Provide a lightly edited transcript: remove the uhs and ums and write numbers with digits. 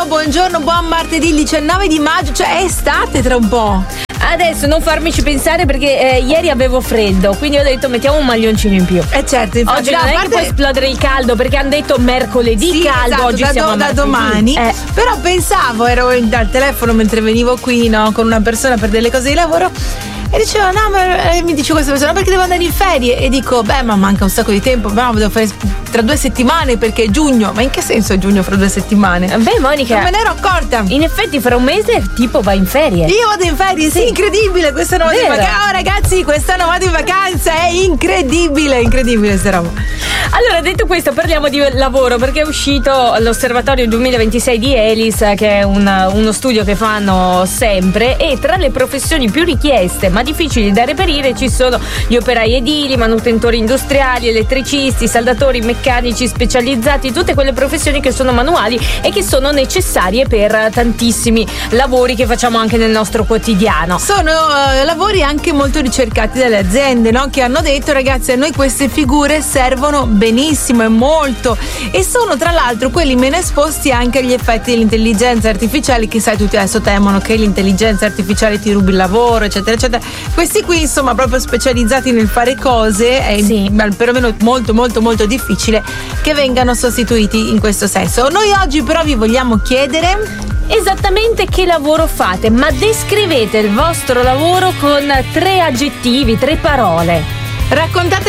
buongiorno, buon martedì 19 di maggio, cioè è estate tra un po'. Adesso non farmici pensare perché ieri avevo freddo, quindi ho detto mettiamo un maglioncino in più. Certo, infatti. Oggi non è che può esplodere il caldo perché hanno detto mercoledì caldo, esatto, oggi siamo da domani. Però pensavo, ero al telefono mentre venivo qui, no, con una persona per delle cose di lavoro. E diceva, no, ma mi dice questa persona, perché devo andare in ferie? E dico, beh, ma manca un sacco di tempo, no, devo fare tra 2 settimane perché è giugno. Ma in che senso è giugno fra 2 settimane? Beh, Monica, non me ne ero accorta. In effetti fra un mese tipo vai in ferie. Io vado in ferie, sì, incredibile, quest'anno vado in vacanza. Oh ragazzi, quest'anno vado in vacanza, è incredibile sta roba. Allora, detto questo, parliamo di lavoro, perché è uscito l'osservatorio 2026 di Elis, che è uno studio che fanno sempre, e tra le professioni più richieste ma difficili da reperire ci sono gli operai edili, manutentori industriali, elettricisti, saldatori, meccanici specializzati, tutte quelle professioni che sono manuali e che sono necessarie per tantissimi lavori che facciamo anche nel nostro quotidiano. Sono lavori anche molto ricercati dalle aziende, no? Che hanno detto, ragazzi, a noi queste figure servono benissimo e molto, e sono tra l'altro quelli meno esposti anche agli effetti dell'intelligenza artificiale, che sai, tutti adesso temono che l'intelligenza artificiale ti rubi il lavoro, eccetera eccetera. Questi qui, insomma, proprio specializzati nel fare cose, è perlomeno molto difficile che vengano sostituiti in questo senso. Noi oggi però vi vogliamo chiedere esattamente che lavoro fate, ma descrivete il vostro lavoro con 3 aggettivi, 3 parole. Raccontate